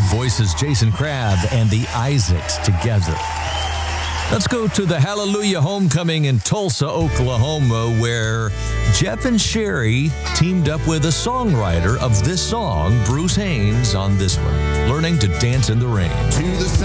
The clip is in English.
voices Jason Crabb and the Isaacs together. Let's go to the Hallelujah Homecoming in Tulsa, Oklahoma, where Jeff and Sherry teamed up with a songwriter of this song, Bruce Haynes, on this one, Learning to Dance in the Rain. To the